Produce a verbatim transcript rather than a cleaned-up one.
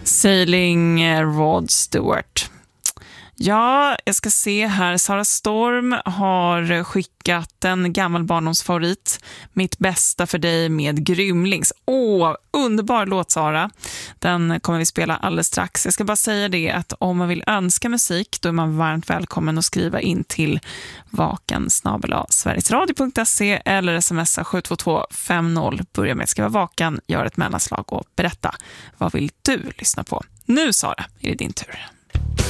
Sailing Rod Stewart. Ja, jag ska se här. Sara Storm har skickat en gammal barndomsfavorit. Mitt bästa för dig med Grymlings. Åh, underbar låt, Sara. Den kommer vi spela alldeles strax. Jag ska bara säga det att om man vill önska musik, då är man varmt välkommen att skriva in till vaken snabel-a sverigesradio punkt se eller smsa sju två två fem noll. Börja med att skriva vaken, gör ett mellanslag och berätta. Vad vill du lyssna på? Nu, Sara, är det din tur.